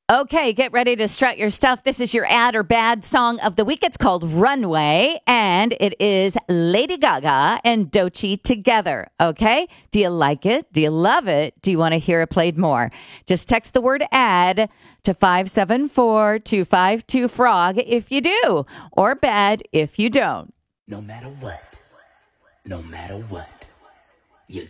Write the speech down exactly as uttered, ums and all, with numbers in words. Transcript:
Okay, get ready to strut your stuff. This is your ad or bad song of the week. It's called Runway, and it is Lady Gaga and Doechii together. Okay? Do you like it? Do you love it? Do you want to hear it played more? Just text the word ad to five seven four two five two frog if you do, or bad if you don't. No matter what, no matter what.